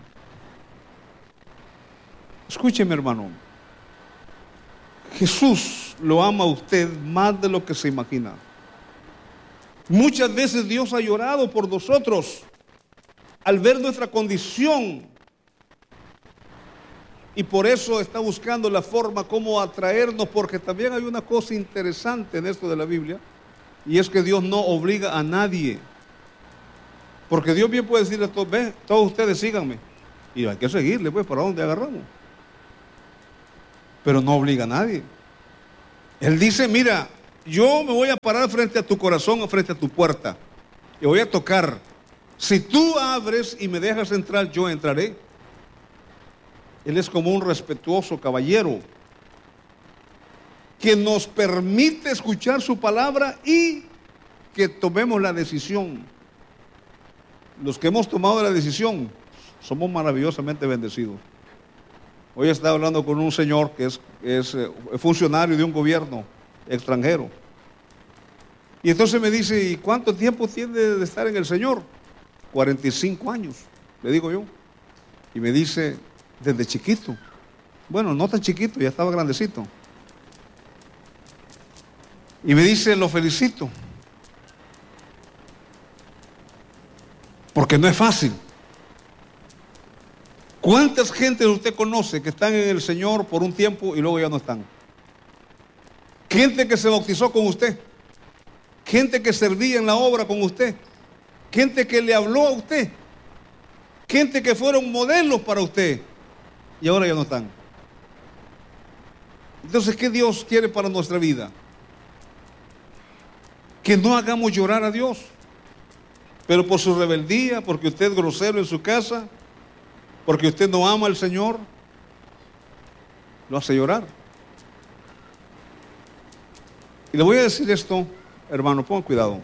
Escúcheme, hermano. Jesús lo ama a usted más de lo que se imagina. Muchas veces Dios ha llorado por nosotros al ver nuestra condición. Y por eso está buscando la forma como atraernos, porque también hay una cosa interesante en esto de la Biblia, y es que Dios no obliga a nadie. Porque Dios bien puede decirle a todos, ve, todos ustedes síganme. Y hay que seguirle, pues, ¿para dónde agarramos? pero no obliga a nadie. Él dice, mira, yo me voy a parar frente a tu corazón o frente a tu puerta y voy a tocar. Si tú abres y me dejas entrar, yo entraré. Él es como un respetuoso caballero que nos permite escuchar su palabra y que tomemos la decisión. Los que hemos tomado la decisión somos maravillosamente bendecidos. Hoy estaba hablando con un señor que es, es eh, funcionario de un gobierno extranjero. Y entonces me dice, ¿y cuánto tiempo tiene de estar en el Señor? cuarenta y cinco años, le digo yo. Y me dice, desde chiquito. Bueno, no tan chiquito, ya estaba grandecito. Y me dice, lo felicito. Porque no es fácil. ¿Cuántas gentes usted conoce que están en el Señor por un tiempo y luego ya no están? Gente que se bautizó con usted. Gente que servía en la obra con usted. Gente que le habló a usted. Gente que fueron modelos para usted. Y ahora ya no están. Entonces, ¿qué Dios quiere para nuestra vida? Que no hagamos llorar a Dios. Pero por su rebeldía, porque usted es grosero en su casa, porque usted no ama al Señor, lo hace llorar. Y le voy a decir esto, hermano, pongan cuidado.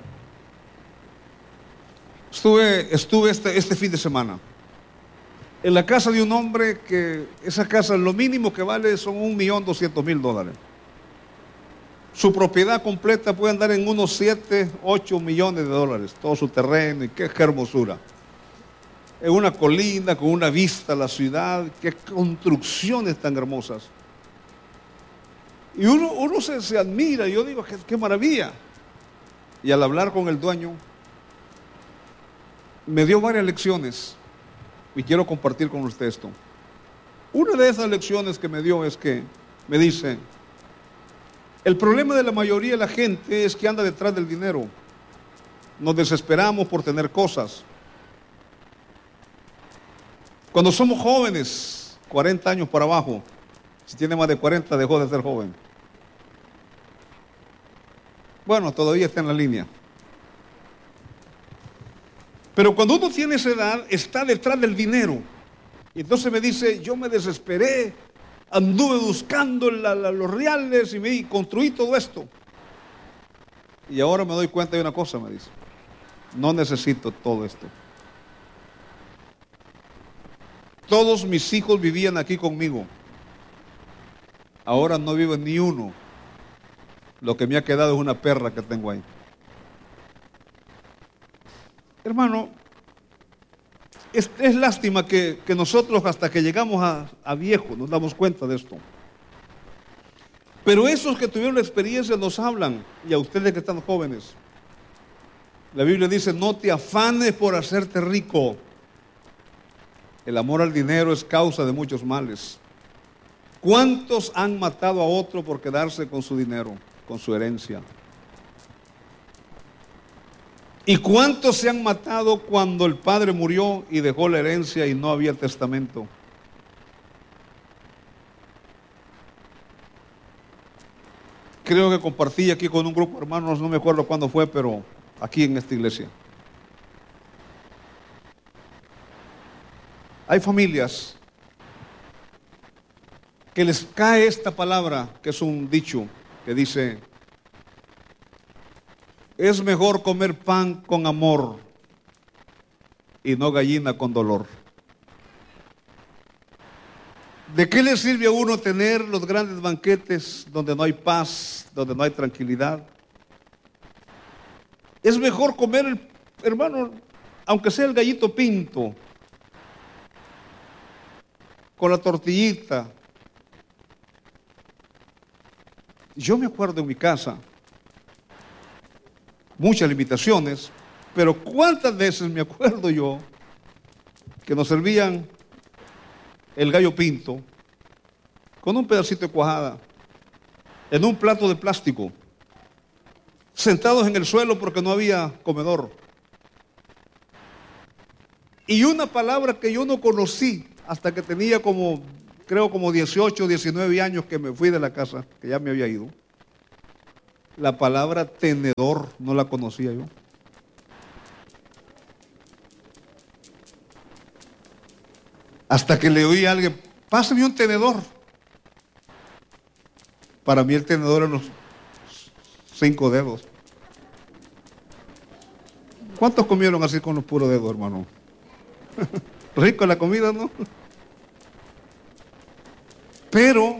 Estuve, estuve este, este fin de semana en la casa de un hombre que esa casa lo mínimo que vale son un millón doscientos mil dólares. Su propiedad completa puede andar en unos siete, ocho millones de dólares, todo su terreno, y qué, qué hermosura. En una colina con una vista a la ciudad, qué construcciones tan hermosas. Y uno, uno se, se admira, y yo digo, qué, qué maravilla. Y al hablar con el dueño, me dio varias lecciones, y quiero compartir con usted esto. Una de esas lecciones que me dio es que me dice, el problema de la mayoría de la gente es que anda detrás del dinero. Nos desesperamos por tener cosas. Cuando somos jóvenes, cuarenta años para abajo, si tiene más de cuarenta dejó de ser joven. Bueno, todavía está en la línea. Pero cuando uno tiene esa edad, está detrás del dinero. Y entonces me dice, yo me desesperé, anduve buscando la, la, los reales y me construí todo esto. Y ahora me doy cuenta de una cosa, me dice, no necesito todo esto. Todos mis hijos vivían aquí conmigo. Ahora no vive ni uno. Lo que me ha quedado es una perra que tengo ahí. Hermano, es, es lástima que, que nosotros hasta que llegamos a, a viejos nos damos cuenta de esto. Pero esos que tuvieron la experiencia nos hablan, y a ustedes que están jóvenes. La Biblia dice, no te afanes por hacerte rico. El amor al dinero es causa de muchos males. ¿Cuántos han matado a otro por quedarse con su dinero, con su herencia? ¿Y cuántos se han matado cuando el padre murió y dejó la herencia y no había testamento? Creo que compartí aquí con un grupo de hermanos, no me acuerdo cuándo fue, pero aquí en esta iglesia. Hay familias que les cae esta palabra, que es un dicho que dice, es mejor comer pan con amor y no gallina con dolor. ¿De qué le sirve a uno tener los grandes banquetes donde no hay paz, donde no hay tranquilidad? Es mejor comer, el, hermano, aunque sea el gallito pinto, con la tortillita. Yo me acuerdo en mi casa, muchas limitaciones, pero cuántas veces me acuerdo yo que nos servían el gallo pinto con un pedacito de cuajada en un plato de plástico, sentados en el suelo porque no había comedor. Y una palabra que yo no conocí hasta que tenía como creo como dieciocho, diecinueve años que me fui de la casa, que ya me había ido. La palabra tenedor no la conocía yo. Hasta que le oí a alguien, pásame un tenedor. Para mí el tenedor eran los cinco dedos. ¿Cuántos comieron así con los puros dedos, hermano? Rico la comida, ¿no? Pero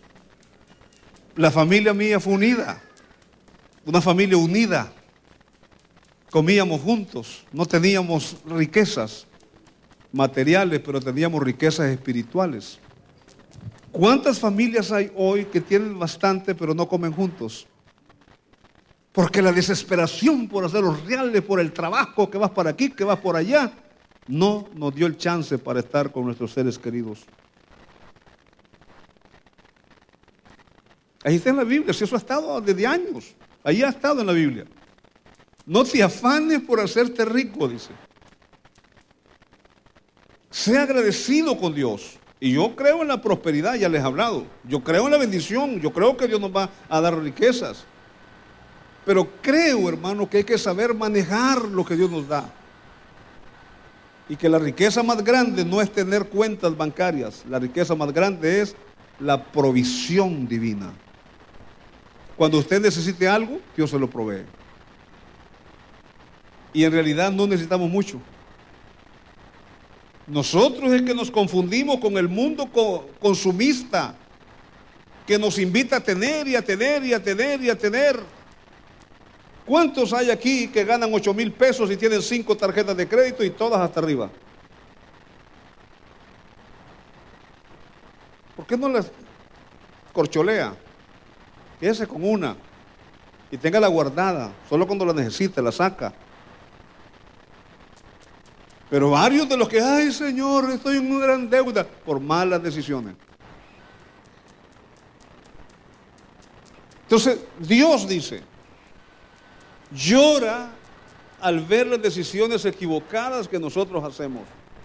la familia mía fue unida, una familia unida. Comíamos juntos, no teníamos riquezas materiales, pero teníamos riquezas espirituales. ¿Cuántas familias hay hoy que tienen bastante, pero no comen juntos? Porque la desesperación por hacer los reales, por el trabajo, que vas para aquí, que vas por allá, no nos dio el chance para estar con nuestros seres queridos. Ahí está en la Biblia, si eso ha estado desde años, ahí ha estado en la Biblia. No te afanes por hacerte rico, dice. Sea agradecido con Dios. Y yo creo en la prosperidad, ya les he hablado. Yo creo en la bendición, yo creo que Dios nos va a dar riquezas. Pero creo, hermano, que hay que saber manejar lo que Dios nos da. Y que la riqueza más grande no es tener cuentas bancarias. La riqueza más grande es la provisión divina. Cuando usted necesite algo, Dios se lo provee. Y en realidad no necesitamos mucho. Nosotros es que nos confundimos con el mundo consumista, que nos invita a tener y a tener y a tener y a tener. ¿Cuántos hay aquí que ganan ocho mil pesos y tienen cinco tarjetas de crédito y todas hasta arriba? ¿Por qué no las corcholea? Quédese con una y téngala guardada, solo cuando la necesite la saca. Pero varios de los que, ay Señor, estoy en una gran deuda por malas decisiones. Entonces, Dios dice, llora al ver las decisiones equivocadas que nosotros hacemos.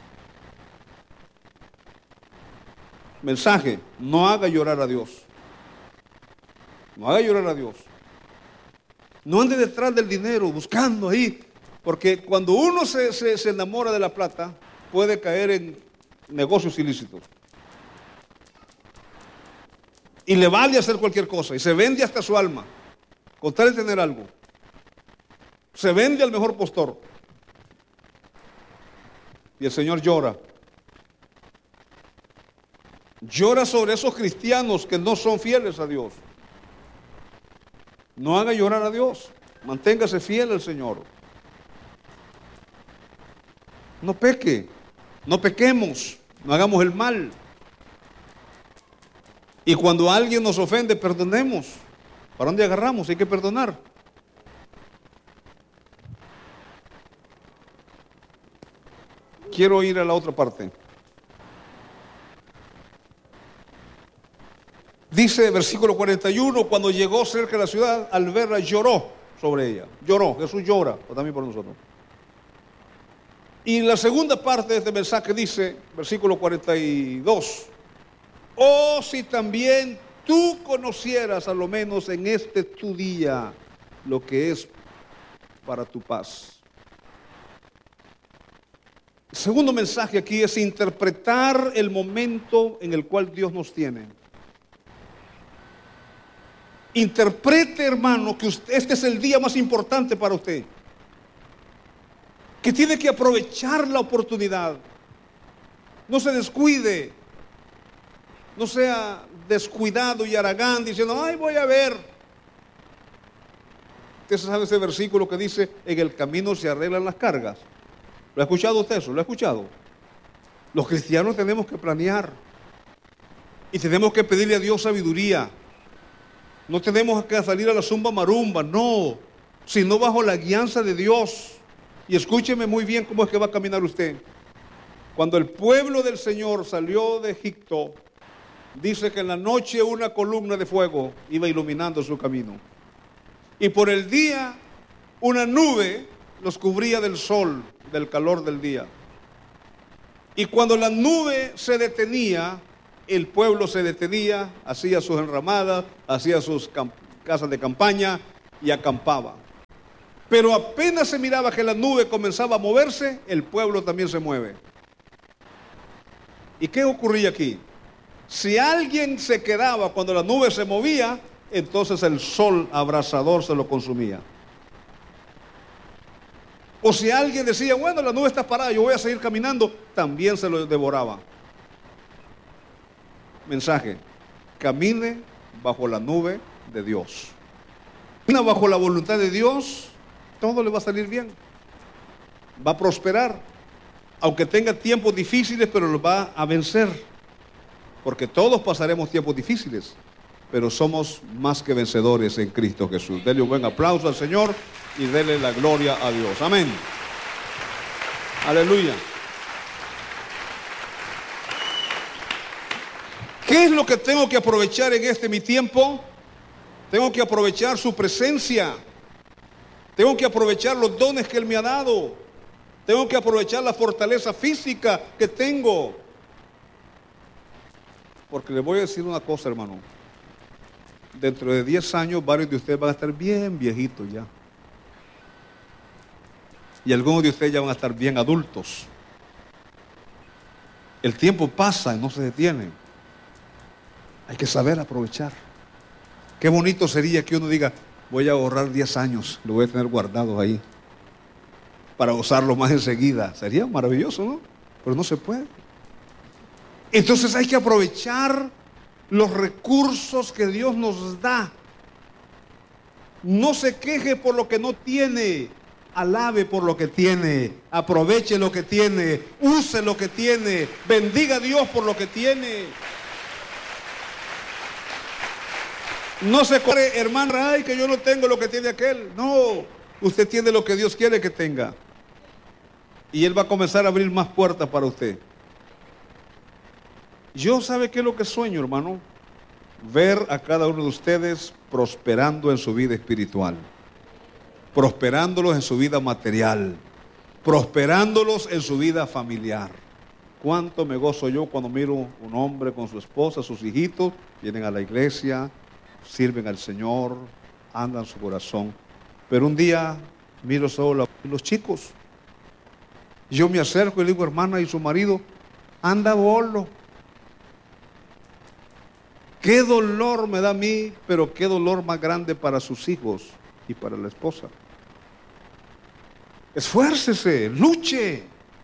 Mensaje, no haga llorar a Dios. No haga llorar a Dios. No ande detrás del dinero, buscando ahí. Porque cuando uno se, se, se enamora de la plata, puede caer en negocios ilícitos. Y le vale hacer cualquier cosa. Y se vende hasta su alma, con tal de tener algo. Se vende al mejor postor. Y el Señor llora. Llora sobre esos cristianos que no son fieles a Dios. No haga llorar a Dios. Manténgase fiel al Señor. No peque, no pequemos, no hagamos el mal. Y cuando alguien nos ofende, perdonemos. ¿Para dónde agarramos? Hay que perdonar. Quiero ir a la otra parte. Dice versículo cuarenta y uno, cuando llegó cerca de la ciudad, al verla lloró sobre ella. Lloró, Jesús llora, o también por nosotros. Y la segunda parte de este mensaje dice, versículo cuarenta y dos, oh, si también tú conocieras a lo menos en este tu día lo que es para tu paz. El segundo mensaje aquí es interpretar el momento en el cual Dios nos tiene. Interprete, hermano, que usted, este es el día más importante para usted. Que tiene que aprovechar la oportunidad. No se descuide. No sea descuidado y haragán diciendo, ay, voy a ver. Usted sabe ese versículo que dice, en el camino se arreglan las cargas. ¿Lo ha escuchado usted eso? ¿Lo ha escuchado? Los cristianos tenemos que planear. Y tenemos que pedirle a Dios sabiduría. No tenemos que salir a la zumba marumba, no. Sino bajo la guianza de Dios. Y escúcheme muy bien cómo es que va a caminar usted. Cuando el pueblo del Señor salió de Egipto, dice que en la noche una columna de fuego iba iluminando su camino. Y por el día una nube los cubría del sol, del calor del día. Y cuando la nube se detenía, el pueblo se detenía, hacía sus enramadas, hacía sus casas de campaña y acampaba. Pero apenas se miraba que la nube comenzaba a moverse, el pueblo también se mueve. ¿Y qué ocurría aquí? Si alguien se quedaba cuando la nube se movía, entonces el sol abrasador se lo consumía. O si alguien decía, bueno, la nube está parada, yo voy a seguir caminando, también se lo devoraba. Mensaje: camine bajo la nube de Dios. Camina bajo la voluntad de Dios, todo le va a salir bien. Va a prosperar. Aunque tenga tiempos difíciles, pero los va a vencer. Porque todos pasaremos tiempos difíciles, pero somos más que vencedores en Cristo Jesús. Dele un buen aplauso al Señor y dele la gloria a Dios. Amén. Aleluya. ¿Qué es lo que tengo que aprovechar en este mi tiempo? Tengo que aprovechar su presencia. Tengo que aprovechar los dones que Él me ha dado. Tengo que aprovechar la fortaleza física que tengo. Porque les voy a decir una cosa, hermano. Dentro de diez años, varios de ustedes van a estar bien viejitos ya. Y algunos de ustedes ya van a estar bien adultos. El tiempo pasa y no se detiene. Hay que saber aprovechar. Qué bonito sería que uno diga, voy a ahorrar diez años, lo voy a tener guardado ahí, para usarlo más enseguida. Sería maravilloso, ¿no? Pero no se puede. Entonces hay que aprovechar los recursos que Dios nos da. No se queje por lo que no tiene, alabe por lo que tiene, aproveche lo que tiene, use lo que tiene, bendiga a Dios por lo que tiene. No se corre, hermana, ay, que yo no tengo lo que tiene aquel. No, usted tiene lo que Dios quiere que tenga. Y Él va a comenzar a abrir más puertas para usted. Yo, ¿sabe qué es lo que sueño, hermano? Ver a cada uno de ustedes prosperando en su vida espiritual, prosperándolos en su vida material, prosperándolos en su vida familiar. Cuánto me gozo yo cuando miro un hombre con su esposa, sus hijitos, vienen a la iglesia, sirven al Señor, andan su corazón. Pero un día miro solo a los chicos. Yo me acerco y le digo, hermana, y su marido anda bolo. Qué dolor me da a mí, pero qué dolor más grande para sus hijos y para la esposa. Esfuércese, luche.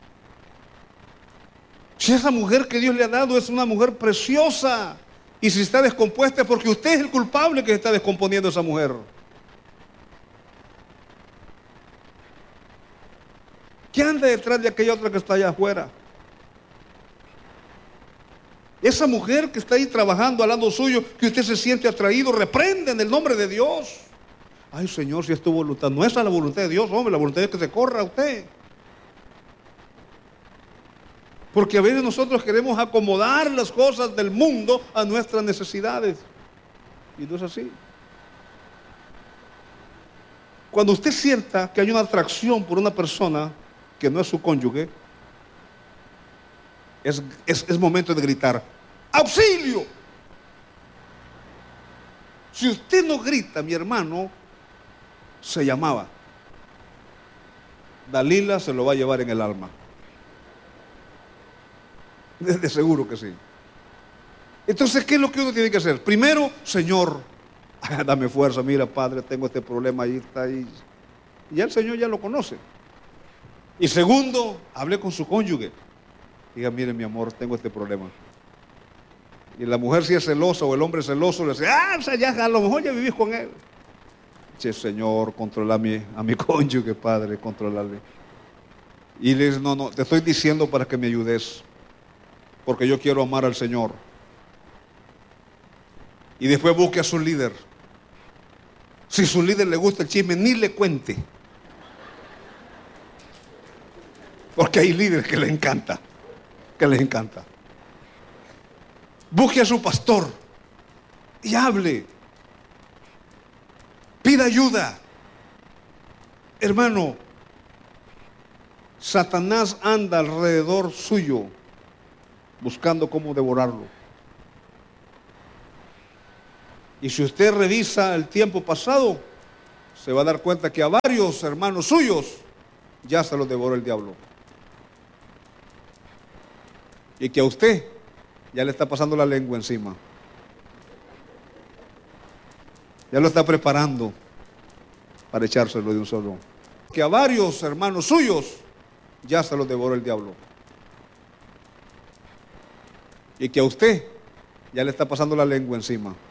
Si esa mujer que Dios le ha dado es una mujer preciosa, y si está descompuesta es porque usted es el culpable que está descomponiendo a esa mujer. ¿Qué anda detrás de aquella otra que está allá afuera? Esa mujer que está ahí trabajando al lado suyo, que usted se siente atraído, reprende en el nombre de Dios. Ay, Señor, si es tu voluntad. No es a la voluntad de Dios, hombre, la voluntad es que se corra a usted. Porque a veces nosotros queremos acomodar las cosas del mundo a nuestras necesidades. Y no es así. Cuando usted sienta que hay una atracción por una persona que no es su cónyuge, es, es, es momento de gritar, ¡auxilio! Si usted no grita, mi hermano, se llamaba. Dalila se lo va a llevar en el alma. De seguro que sí. Entonces, ¿qué es lo que uno tiene que hacer? Primero, Señor, dame fuerza, mira, Padre, tengo este problema, ahí está, ahí. Y ya el Señor ya lo conoce. Y segundo, hable con su cónyuge. Diga, mire, mi amor, tengo este problema. Y la mujer, si es celosa o el hombre es celoso, le dice, ah, o sea, ya a lo mejor ya vivís con él. Che, Señor, controla a mi, a mi cónyuge, Padre, controlarle. Y le dice, no, no, te estoy diciendo para que me ayudes, porque yo quiero amar al Señor. Y después busque a su líder. Si su líder le gusta el chisme, ni le cuente. Porque hay líderes que les encanta, que les encanta. Busque a su pastor y hable. Pida ayuda. Hermano, Satanás anda alrededor suyo buscando cómo devorarlo. Y si usted revisa el tiempo pasado, se va a dar cuenta que a varios hermanos suyos ya se los devoró el diablo. Y que a usted ya le está pasando la lengua encima. Ya lo está preparando para echárselo de un solo. Que a varios hermanos suyos ya se los devoró el diablo. Y que a usted ya le está pasando la lengua encima.